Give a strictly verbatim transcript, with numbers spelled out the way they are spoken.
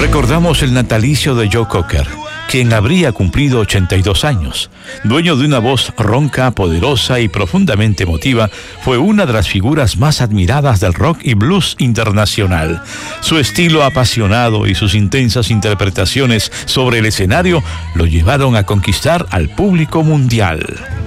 Recordamos el natalicio de Joe Cocker, quien habría cumplido ochenta y dos años. Dueño de una voz ronca, poderosa y profundamente emotiva, fue una de las figuras más admiradas del rock y blues internacional. Su estilo apasionado y sus intensas interpretaciones sobre el escenario lo llevaron a conquistar al público mundial.